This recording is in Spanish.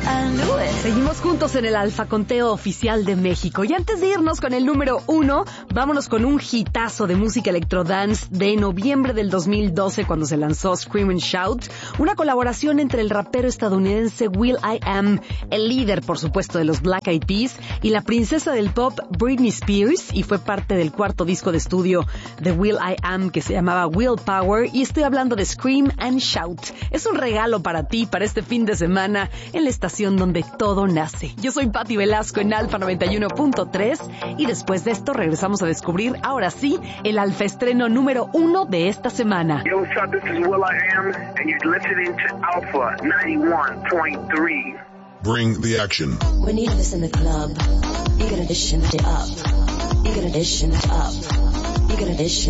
Seguimos juntos en el Alfa Conteo Oficial de México. Y antes de irnos con el número 1, vámonos con un hitazo de música electrodance de noviembre del 2012, cuando se lanzó Scream and Shout, una colaboración entre el rapero estadounidense will.i.am, el líder, por supuesto, de los Black Eyed Peas, y la princesa del pop Britney Spears, y fue parte del cuarto disco de estudio de will.i.am, que se llamaba Willpower, y estoy hablando de Scream and Shout. Es un regalo para ti, para este fin de semana, en la estación donde todo nace. Yo soy Patti Velasco en Alfa 91.3 y después de esto regresamos a descubrir, ahora sí, el Alfa estreno número 1 de esta semana. Yo, what's up? This is will.i.am and you're listening to Alpha 91.3. Bring the action. When you have this in the club, you're gonna dish it up. You're gonna dish it up. You're gonna dish